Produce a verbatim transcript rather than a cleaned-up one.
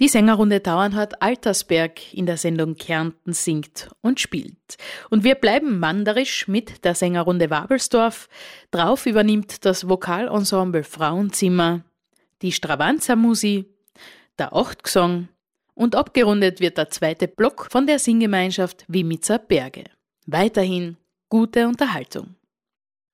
Die Sängerrunde Tauernhard Altersberg in der Sendung Kärnten singt und spielt. Und wir bleiben manderisch mit der Sängerrunde Wabelsdorf. Drauf übernimmt das Vokalensemble Frauenzimmer, die Stravanza-Musi, der Achtgesang und abgerundet wird der zweite Block von der Singgemeinschaft Wimmitzer Berge. Weiterhin gute Unterhaltung.